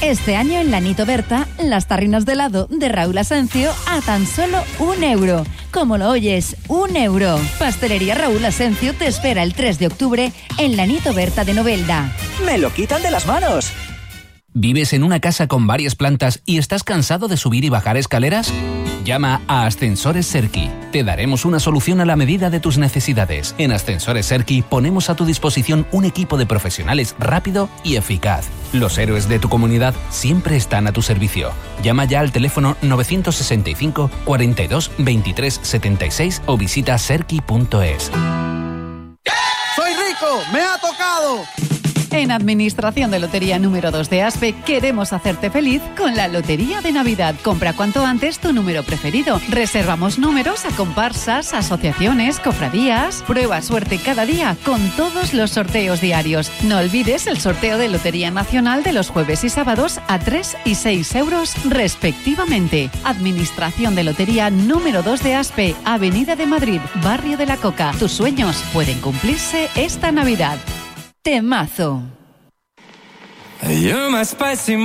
Este año en Lanito Berta, las tarrinas de helado de Raúl Asencio a tan solo €1. Como lo oyes, €1. Pastelería Raúl Asencio te espera el 3 de octubre en Lanito Berta de Novelda. ¡Me lo quitan de las manos! ¿Vives en una casa con varias plantas y estás cansado de subir y bajar escaleras? Llama a Ascensores Serki. Te daremos una solución a la medida de tus necesidades. En Ascensores Serki ponemos a tu disposición un equipo de profesionales rápido y eficaz. Los héroes de tu comunidad siempre están a tu servicio. Llama ya al teléfono 965 42 23 76 o visita serki.es. ¡Soy rico! ¡Me ha tocado! En Administración de Lotería número 2 de ASPE queremos hacerte feliz con la Lotería de Navidad. Compra cuanto antes tu número preferido. Reservamos números a comparsas, asociaciones, cofradías. Prueba suerte cada día con todos los sorteos diarios. No olvides el sorteo de Lotería Nacional de los jueves y sábados a 3 y 6 euros respectivamente. Administración de Lotería número 2 de ASPE, Avenida de Madrid, Barrio de la Coca. Tus sueños pueden cumplirse esta Navidad. Temazo. You're my spicy